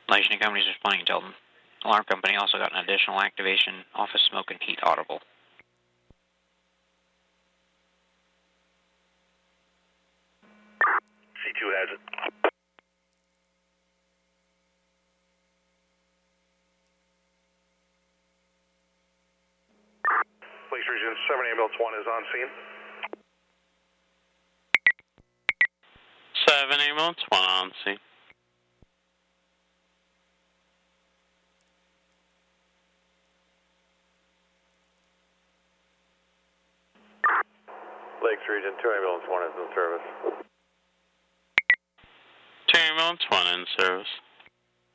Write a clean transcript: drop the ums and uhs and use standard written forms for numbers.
Lighting company is responding to Tilton. Alarm company also got an additional activation, office smoke and heat audible. C2 has it. Police Region 7 Ambulance 1 is on scene. 7 Ambulance 1 on scene. Lakes Region 2 Ambulance 1 is in service. 2 Ambulance 1 in service.